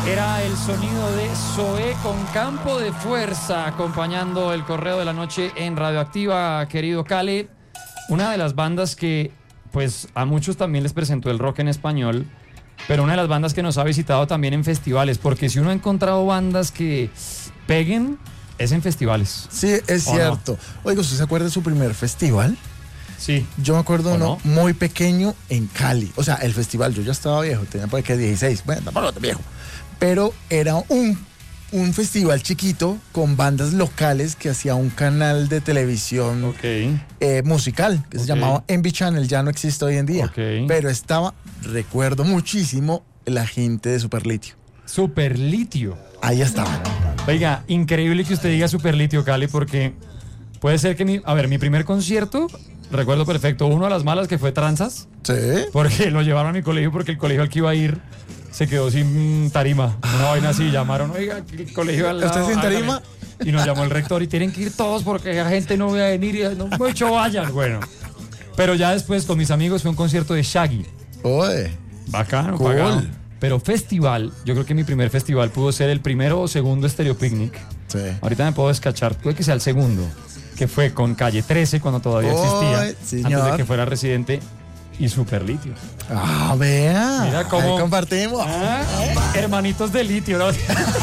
Era el sonido de Zoé con Campo de Fuerza, acompañando el correo de la noche en Radioactiva, querido Cale. Una de las bandas que, pues, a muchos también les presentó el rock en español, pero una de las bandas que nos ha visitado también en festivales, porque si uno ha encontrado bandas que peguen, es en festivales. Sí, es cierto. No? Oiga, ¿usted se acuerda de su primer festival? Sí. Yo me acuerdo uno no? muy pequeño en Cali. O sea, el festival, yo ya estaba viejo, tenía por aquí 16. Bueno, tampoco tan viejo. Pero era un festival chiquito con bandas locales que hacía un canal de televisión musical que se llamaba Envy Channel. Ya no existe hoy en día. Pero estaba, recuerdo muchísimo, la gente de Superlitio. Superlitio. Ahí estaba. Oiga, increíble que usted diga Superlitio, Cali, porque puede ser que mi primer concierto, recuerdo perfecto, uno a las malas que fue Tranzas. Sí. Porque lo llevaron a mi colegio porque el colegio al que iba a ir se quedó sin tarima. Una vaina así, llamaron, oiga, el colegio al lado. ¿Usted sin tarima? Y nos llamó el rector y tienen que ir todos porque la gente no va a venir y no mucho vayan. Bueno, pero ya después con mis amigos fue un concierto de Shaggy. Oye. Bacano, cool. pagado. Pero festival, yo creo que mi primer festival pudo ser el primero o segundo Stereo Picnic. Sí. Ahorita me puedo descachar, puede que sea el segundo, que fue con Calle 13 cuando todavía existía, señor. antes de que fuera Residente, y Superlitio. Ah, vea. Mira cómo ahí compartimos. Hermanitos de litio, ¿no?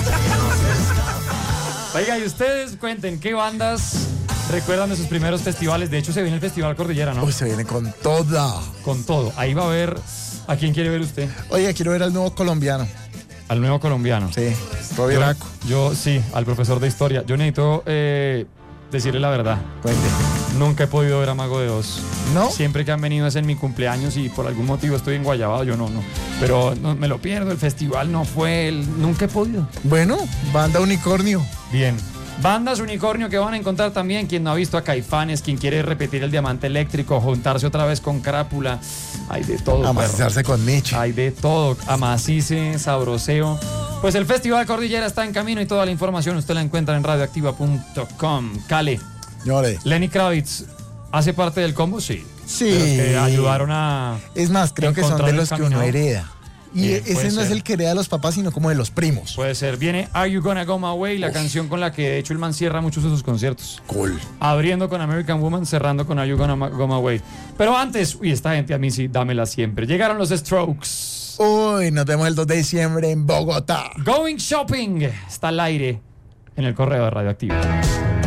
Oiga, y ustedes cuenten, ¿qué bandas recuerdan de sus primeros festivales? De hecho, se viene el Festival Cordillera, ¿no? Uy, se viene con toda. Con todo. Ahí va a ver. ¿A quién quiere ver usted? Oye, quiero ver al nuevo colombiano. Al nuevo colombiano. Sí, Robieraco. Yo sí, al profesor de historia. Yo necesito decirle la verdad. Cuente. Nunca he podido ver a Mago de Oz. ¿No? Siempre que han venido es en mi cumpleaños y por algún motivo estoy en Guayabado, yo no. Pero no, me lo pierdo, el festival no fue, nunca he podido. Bueno, banda Unicornio. Bien. Bandas Unicornio que van a encontrar también, quien no ha visto a Caifanes, quien quiere repetir el Diamante Eléctrico, juntarse otra vez con Crápula. Hay de todo. Amacizarse con Nietzsche. Hay de todo. Amacice, sabroseo. Pues el Festival Cordillera está en camino y toda la información usted la encuentra en radioactiva.com. Cale. Señores. Lenny Kravitz, ¿hace parte del combo? Sí. Sí. De los que ayudaron a... Es más, creo que son de los que uno hereda. Y bien, ese no ser. Es el que hereda a los papás, sino como de los primos. Puede ser. Viene Are You Gonna Go My Way, la canción con la que de hecho el man cierra muchos de sus conciertos. Cool. Abriendo con American Woman, cerrando con Are You Gonna Go My Way. Pero antes, esta gente a mí sí, dámela siempre. Llegaron los Strokes. Uy, nos vemos el 2 de diciembre en Bogotá. Going Shopping está al aire en el correo de Radioactiva.